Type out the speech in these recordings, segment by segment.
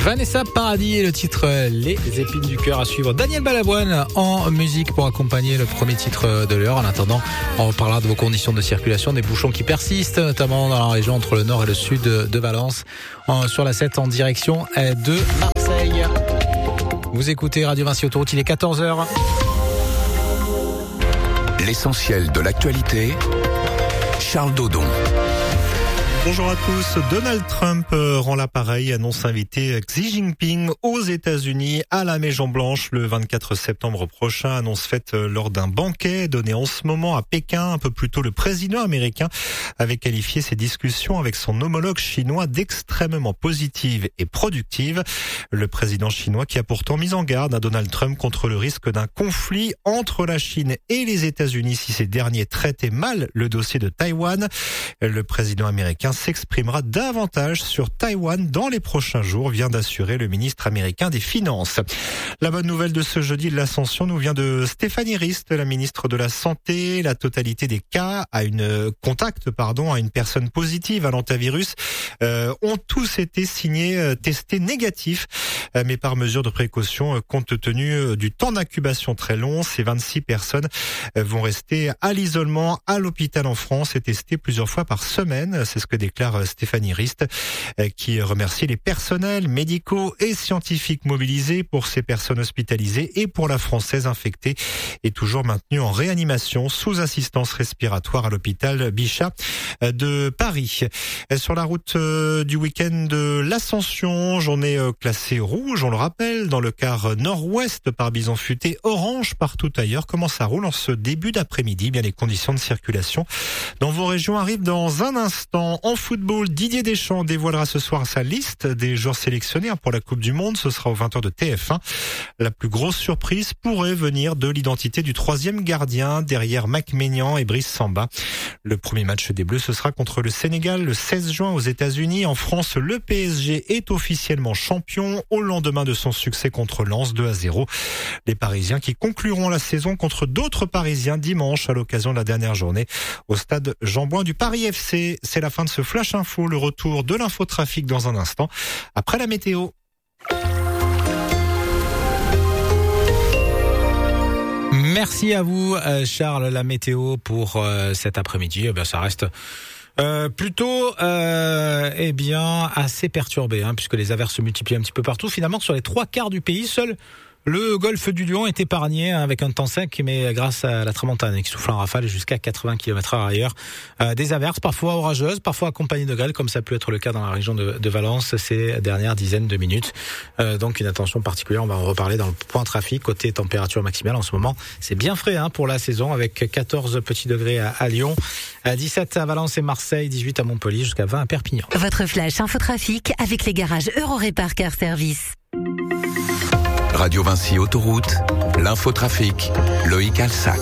Vanessa Paradis et le titre Les épines du cœur à suivre. Daniel Balavoine en musique pour accompagner le premier titre de l'heure. En attendant, on reparlera de vos conditions de circulation, des bouchons qui persistent, notamment dans la région entre le nord et le sud de Valence, sur la 7 en direction de Marseille. Vous écoutez Radio Vinci Autoroute, il est 14h. L'essentiel de l'actualité, Charles Dodon. Bonjour à tous. Donald Trump rend l'appareil, annonce inviter Xi Jinping aux États-Unis à la Maison-Blanche le 24 septembre prochain. Annonce faite lors d'un banquet donné en ce moment à Pékin. Un peu plus tôt, le président américain avait qualifié ses discussions avec son homologue chinois d'extrêmement positives et productives. Le président chinois qui a pourtant mis en garde à Donald Trump contre le risque d'un conflit entre la Chine et les États-Unis si ces derniers traitaient mal le dossier de Taïwan. Le président américain s'exprimera davantage sur Taïwan dans les prochains jours, vient d'assurer le ministre américain des Finances. La bonne nouvelle de ce jeudi de l'Ascension nous vient de Stéphanie Rist, la ministre de la Santé. La totalité des cas à une personne positive à l'hantavirus ont tous été testés négatifs, mais par mesure de précaution, compte tenu du temps d'incubation très long, ces 26 personnes vont rester à l'isolement à l'hôpital en France et testées plusieurs fois par semaine. C'est ce que déclare Stéphanie Rist, qui remercie les personnels médicaux et scientifiques mobilisés pour ces personnes hospitalisées et pour la Française infectée et toujours maintenue en réanimation sous assistance respiratoire à l'hôpital Bichat de Paris. Sur la route du week-end de l'Ascension, journée classée rouge, on le rappelle, dans le quart nord-ouest par Bison-Futé, orange partout ailleurs. Comment ça roule en ce début d'après-midi? Bien, les conditions de circulation dans vos régions arrivent dans un instant. En football, Didier Deschamps dévoilera ce soir sa liste des joueurs sélectionnés pour la Coupe du Monde. Ce sera aux 20h de TF1. La plus grosse surprise pourrait venir de l'identité du troisième gardien derrière Mac Maignan et Brice Samba. Le premier match des Bleus, ce sera contre le Sénégal le 16 juin aux États-Unis. En France, le PSG est officiellement champion au lendemain de son succès contre Lens 2-0. Les Parisiens qui concluront la saison contre d'autres Parisiens dimanche à l'occasion de la dernière journée au stade Jean-Bouin du Paris FC. C'est la fin de ce Flash Info, le retour de l'infotrafic dans un instant, après la météo. Merci à vous, Charles. La météo pour cet après-midi, ça reste plutôt assez perturbé, puisque les averses se multiplient un petit peu partout. Finalement, sur les 3/4 du pays, seul le golfe du Lion est épargné avec un temps sec, mais grâce à la tramontane qui souffle en rafale jusqu'à 80 km/h ailleurs. Des averses parfois orageuses, parfois accompagnées de grêle, comme ça peut être le cas dans la région de Valence ces dernières dizaines de minutes. Donc une attention particulière, on va en reparler dans le point trafic. Côté température maximale en ce moment, c'est bien frais pour la saison, avec 14 petits degrés à Lyon, 17 à Valence et Marseille, 18 à Montpellier, jusqu'à 20 à Perpignan. Votre flash infotrafic avec les garages Eurorépar Car Service. Radio Vinci Autoroute, l'infotrafic, Loïc Alsac.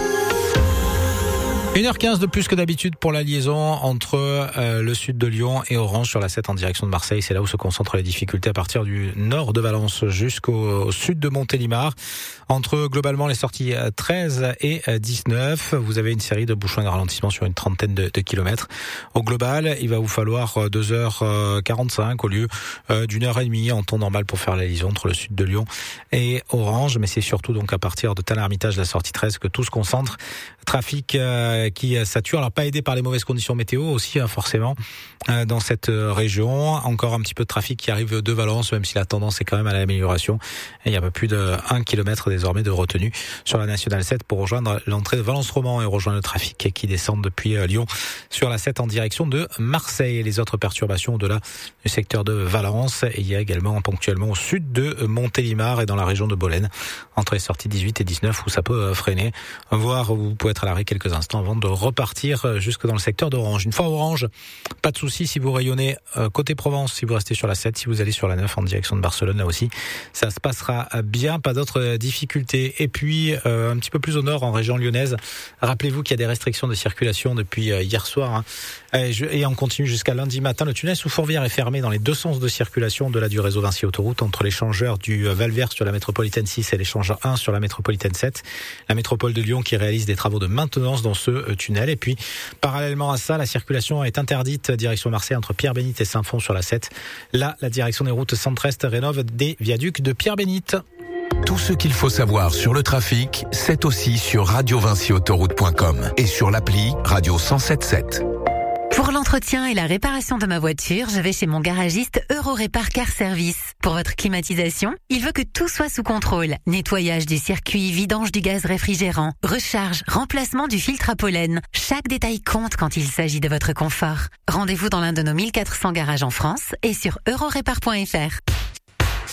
1h15 de plus que d'habitude pour la liaison entre le sud de Lyon et Orange sur la 7 en direction de Marseille. C'est là où se concentrent les difficultés à partir du nord de Valence jusqu'au sud de Montélimar. Entre globalement les sorties 13 et 19, vous avez une série de bouchons de ralentissement sur une trentaine de kilomètres. Au global, il va vous falloir 2h45 au lieu d'une heure et demie en temps normal pour faire la liaison entre le sud de Lyon et Orange. Mais c'est surtout donc à partir de Tain-l'Hermitage, la sortie 13, que tout se concentre. Trafic qui sature, alors pas aidé par les mauvaises conditions météo aussi forcément dans cette région. Encore un petit peu de trafic qui arrive de Valence, même si la tendance est quand même à l'amélioration. Et il y a un peu plus de 1 km désormais de retenue sur la Nationale 7 pour rejoindre l'entrée de Valence-Roman et rejoindre le trafic qui descend depuis Lyon sur la 7 en direction de Marseille. Et les autres perturbations au-delà du secteur de Valence, et il y a également ponctuellement au sud de Montélimar et dans la région de Bolène entre les sorties 18 et 19 où ça peut freiner, voire où vous pouvez être à l'arrêt quelques instants avant de repartir jusque dans le secteur d'Orange. Une fois Orange, pas de souci si vous rayonnez côté Provence, si vous restez sur la 7, si vous allez sur la 9 en direction de Barcelone, là aussi ça se passera bien, pas d'autres difficultés. Et puis un petit peu plus au nord en région lyonnaise, rappelez-vous qu'il y a des restrictions de circulation depuis hier soir et on continue jusqu'à lundi matin. Le tunnel sous Fourvière est fermé dans les deux sens de circulation du réseau Vinci Autoroute entre l'échangeur du Val-Vert sur la métropolitaine 6 et l'échangeur 1 sur la métropolitaine 7. La métropole de Lyon qui réalise des travaux de maintenance dans ce ce tunnel. Et puis, parallèlement à ça, la circulation est interdite direction Marseille entre Pierre-Bénite et Saint-Fond sur la 7. Là, la direction des routes Centre-Est rénove des viaducs de Pierre-Bénite. Tout ce qu'il faut savoir sur le trafic, c'est aussi sur radiovinciautoroute.com et sur l'appli Radio 107.7. Pour l'entretien et la réparation de ma voiture, je vais chez mon garagiste Eurorépar Car Service. Pour votre climatisation, il veut que tout soit sous contrôle. Nettoyage du circuit, vidange du gaz réfrigérant, recharge, remplacement du filtre à pollen. Chaque détail compte quand il s'agit de votre confort. Rendez-vous dans l'un de nos 1400 garages en France et sur eurorépar.fr.